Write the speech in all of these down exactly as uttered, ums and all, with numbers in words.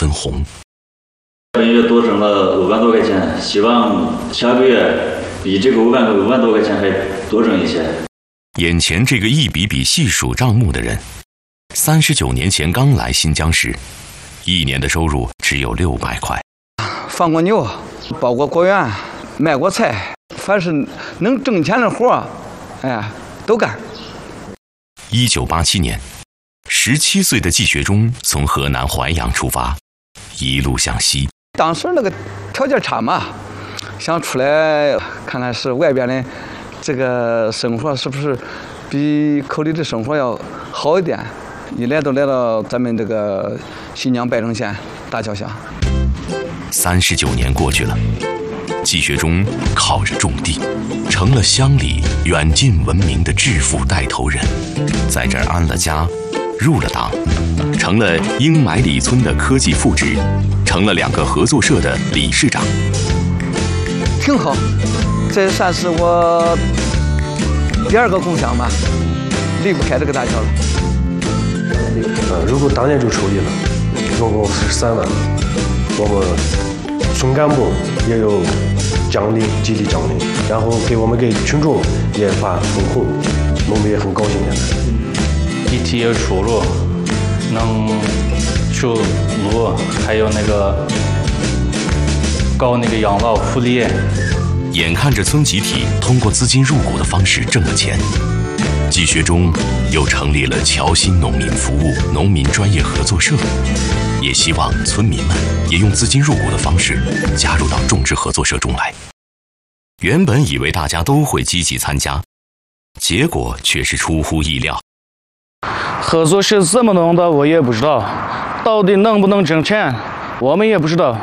分红。 本月多挣了五万多块钱，希望下个月比这个五万五万多块钱还多挣一些。 眼前这个一笔笔细数账目的人，三十九年前刚来新疆时，一年的收入只有六百块。 放过牛，包过果园，卖过菜，凡是能挣钱的活，哎，都干。 一九八七年，十七岁的季学忠从河南淮阳出发，一路向西。 当时那个条件差嘛，想出来看看是外边的这个生活是不是比口里的生活要好一点。一来都来到咱们这个新疆白城县大桥下。 三十九年过去了，季学忠靠着种地，成了乡里远近闻名的致富带头人，在这儿安了家，入了党，成了英买里村的科技副职，成了两个合作社的理事长。 挺好，这算是我第二个故乡吧，离不开这个大桥了。 呃，如果当年就抽离了，总共十三万，我们村干部也有奖励，激励奖励，然后给我们给群众也发分红，我们也很高兴现在。 一提有出路，能修路，还有那个搞那个养老福利。 眼看着村集体通过资金入股的方式挣了钱，季学忠又成立了侨新农民服务农民专业合作社，也希望村民们也用资金入股的方式加入到种植合作社中来。原本以为大家都会积极参加，结果却是出乎意料。 合作社怎么弄的我也不知道，到底能不能挣钱我们也不知道。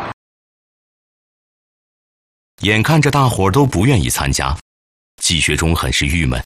眼看着大伙儿都不愿意参加，季学忠很是郁闷。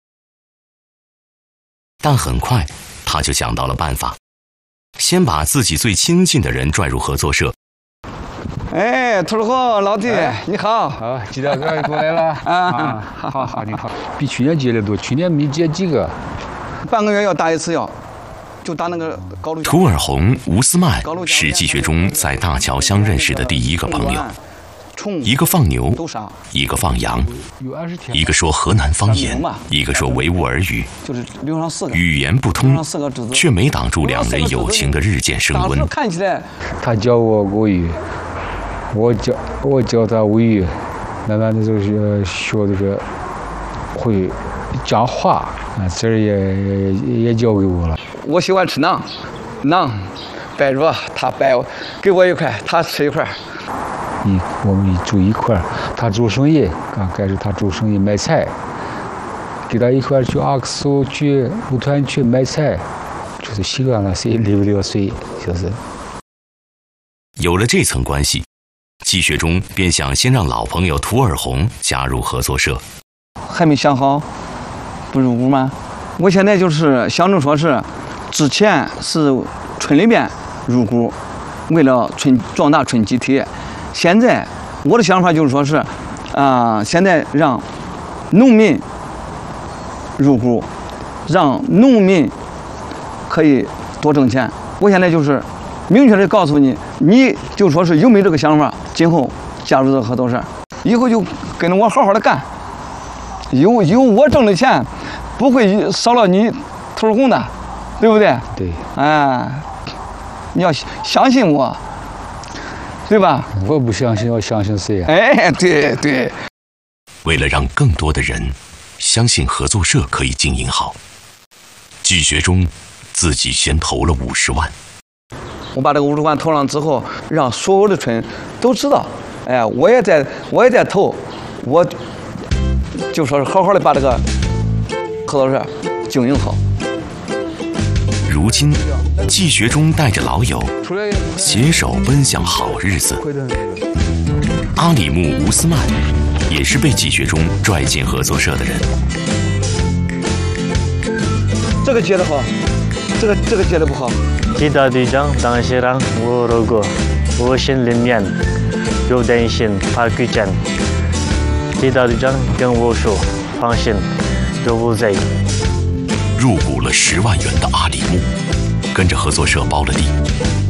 但很快他就想到了办法，先把自己最亲近的人拽入合作社。 哎，头儿好，老弟，哎、你好。 好，季大哥过来了。啊，好好，你好。比去年结的多，去年没结几个。 半个月要打一次药，就打那个高露。 图尔洪、吴斯曼是季学忠在大桥乡认识的第一个朋友。一个放牛，一个放羊，一个说河南方言，一个说维吾尔语，语言不通，却没挡住两人友情的日渐升温。 看起来， 他教我国语，我教我教他维语，慢慢的就是学这个会讲话，啊，这儿也也教给我了。 我喜欢吃馕，馕掰着他掰，给我一块，他吃一块。 一我们住一块儿，他做生意，刚开始他做生意卖菜，给他一块儿去阿克苏去舞团去卖菜，就是习惯了，谁离不了谁，就是。 有了这层关系，季学忠便想先让老朋友图尔洪加入合作社。 还没想好，不入股吗？我现在就是想着说是，之前是村里边入股，为了村壮大村集体。现在我的想法就是说是，啊、呃，现在让农民入股，让农民可以多挣钱。我现在就是明确的告诉你，你就说是有没有这个想法，今后加入这个合作社，以后就跟着我好好的干，有有我挣的钱，不会少了你头红的，对不对？ 对。 哎，你要相信我。对吧？ 我不相信，我相信谁呀、啊？ 哎，对对。 为了让更多的人相信合作社可以经营好，季学忠自己先投了五十万。 我把这个五十万投上之后，让所有的村都知道，哎，我也在，我也在投，我就说是好好的把这个合作社经营好。 如今，季学忠带着老友携手奔向好日子。阿里木·吴斯曼也是被季学忠拽进合作社的人。 这个接的好，这个这个接的不好。 季大队长当时让我如果我心里面有担心怕亏欠，季大队长跟我说放心，有我在。 入股了十万元的阿里木，跟着合作社包了地，